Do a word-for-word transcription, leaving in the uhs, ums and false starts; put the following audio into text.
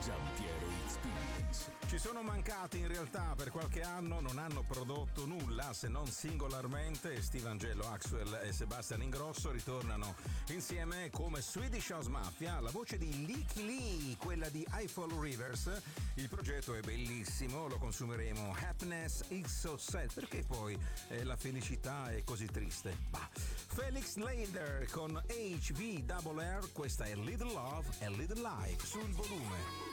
Zampiero Experience. Ci sono mancati in realtà per qualche anno, non hanno prodotto nulla se non singolarmente. Steve Angello, Axwell e Sebastian Ingrosso ritornano insieme come Swedish House Mafia, la voce di Licky Lee, quella di Eiffel Rivers. Il progetto è bellissimo, lo consumeremo. Happiness is so sad, perché poi eh, la felicità è così triste? Bah. Felix Lader con H V R R, questa è Little Love e Little Life sul volume.